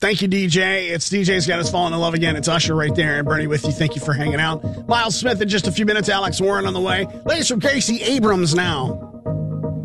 Thank you, DJ. It's DJ's Got Us Falling in Love Again. It's Usher right there. And Bernie with you. Thank you for hanging out. Miles Smith in just a few minutes. Alex Warren on the way. Ladies from Casey Abrams now.